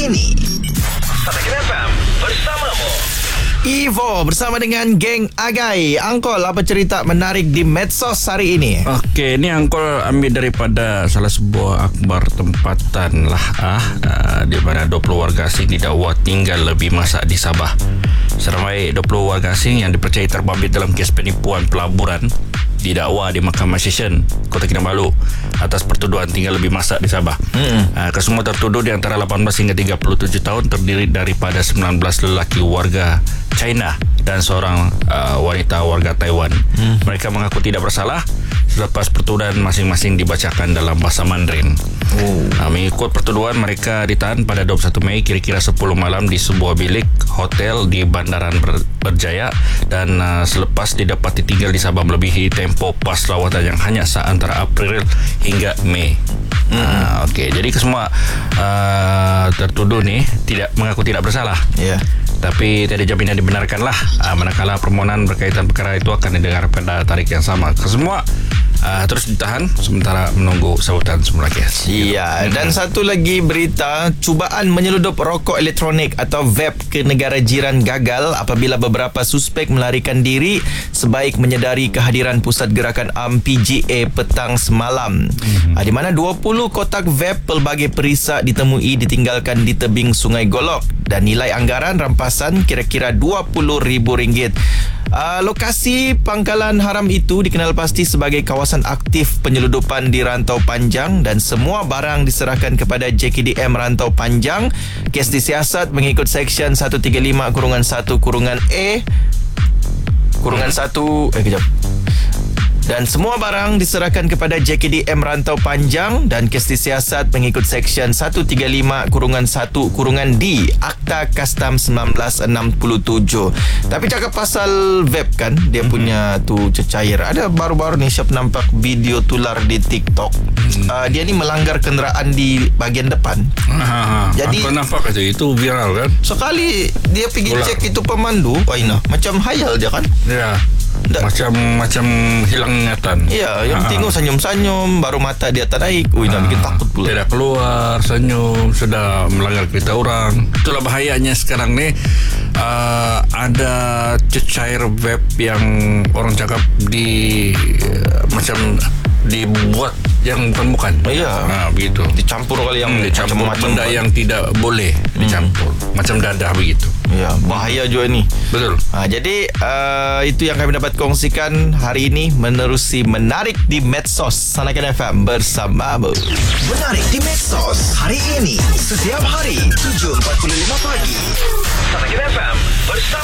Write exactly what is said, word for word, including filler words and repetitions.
ini. Sanakan F M bersamamu. Evo bersama dengan geng Agai. Angkol, apa cerita menarik di medsos hari ini? Okey, ni Angkol ambil daripada salah sebuah akhbar tempatan lah ah, uh, di mana dua puluh warga asing didakwa tinggal lebih masa di Sabah. Seramai dua puluh warga asing yang dipercayai terbabit dalam kes penipuan pelaburan didakwa di Mahkamah Session Kota Kinabalu atas pertuduhan tinggal lebih masa di Sabah. Hmm. Uh, kesemua tertuduh di antara lapan belas hingga tiga puluh tujuh tahun, terdiri daripada sembilan belas lelaki warga China dan seorang uh, wanita warga Taiwan. Hmm. Mereka mengaku tidak bersalah selepas pertuduhan masing-masing dibacakan dalam bahasa Mandarin. Oh. Uh, mengikut pertuduhan, mereka ditahan pada dua puluh satu Mei kira-kira sepuluh malam di sebuah bilik hotel di Bandaran Ber- Berjaya dan uh, selepas didapati tinggal di Sabah melebihi tempoh pas lawatan yang hanya antara April hingga Mei. Hmm. Uh, Okey, jadi kesemua uh, tertuduh ni tidak mengaku tidak bersalah. Ya. Yeah. Tapi tiada jaminan dibenarkanlah uh, manakala permohonan berkaitan perkara itu akan didengar pada tarikh yang sama. Kesemua uh, terus ditahan sementara menunggu sambutan semula kes. Iya, dan satu lagi berita, cubaan menyeludup rokok elektronik atau vape ke negara jiran gagal apabila beberapa suspek melarikan diri sebaik menyedari kehadiran pusat gerakan A M P G A petang semalam. Hmm. Uh, di mana dua puluh kotak vape pelbagai perisa ditemui ditinggalkan di tebing Sungai Golok dan nilai anggaran rampasan kira-kira dua puluh ribu ringgit. Uh, lokasi pangkalan haram itu dikenal pasti sebagai kawasan aktif penyeludupan di Rantau Panjang dan semua barang diserahkan kepada J K D M Rantau Panjang. Kes disiasat mengikut Seksyen seratus tiga puluh lima kurungan satu kurungan A kurungan satu eh kejap dan semua barang diserahkan kepada J K D M Rantau Panjang dan kes disiasat mengikut Seksyen seratus tiga puluh lima kurungan satu kurungan D Akta Kastam seribu sembilan ratus enam puluh tujuh. Tapi cakap pasal vape kan, dia hmm. punya tu cecair. Ada baru-baru ni siap nampak video tular di TikTok. Hmm. Uh, dia ni melanggar kenderaan di bahagian depan. Ha, jadi aku nampak aja itu viral kan. Sekali dia pergi Ular. cek itu pemandu, Waina, macam hayal dia kan. Ya. Tak. Macam macam hilang ingatan. Ya, yang ha. tengok senyum-senyum, baru mata dia tak naik. Ui, ha. nak bikin takut pula. Tidak keluar, senyum, sudah melanggar kereta orang. Itulah bahayanya sekarang ni. Uh, ada cecair vape yang orang cakap di uh, macam dibuat yang bukan-bukan. Ya, nah, begitu. Dicampur kali yang hmm, dicampur macam benda yang tidak boleh dicampur. Hmm. Macam dadah begitu. Ya, bahaya juga ni. Betul. Ha, jadi uh, itu yang kami dapat kongsikan hari ini menerusi Menarik di Medsos. Sanakan F M bersamamu. Menarik di Medsos hari ini setiap hari tujuh empat puluh lima